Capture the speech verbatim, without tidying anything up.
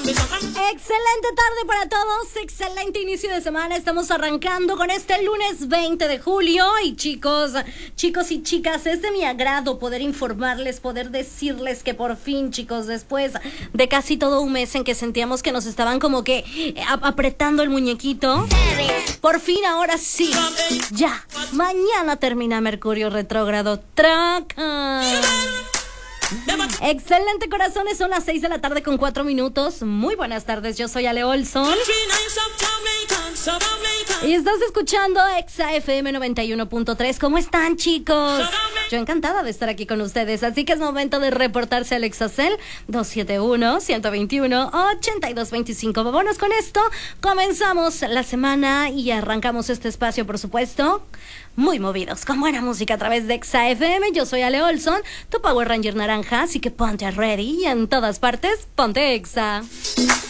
Excelente tarde para todos, excelente inicio de semana. Estamos arrancando con este lunes veinte de julio y chicos, chicos y chicas, es de mi agrado poder informarles, poder decirles que por fin, chicos, después de casi todo un mes en que sentíamos que nos estaban como que apretando el muñequito, por fin ahora sí, ya, mañana termina Mercurio retrógrado. Traca. Excelente, corazones, son las seis de la tarde con cuatro minutos. Muy buenas tardes, yo soy Ale Olson y estás escuchando Exa F M noventa y uno punto tres. ¿Cómo están, chicos? Yo encantada de estar aquí con ustedes, así que es momento de reportarse al Exacel dos siete uno, uno dos uno, ocho dos dos cinco. Vámonos con esto, comenzamos la semana y arrancamos este espacio, por supuesto, muy movidos, con buena música a través de Exa F M. Yo soy Ale Olson, tu Power Ranger naranja, así que ponte ready y en todas partes, ponte Exa.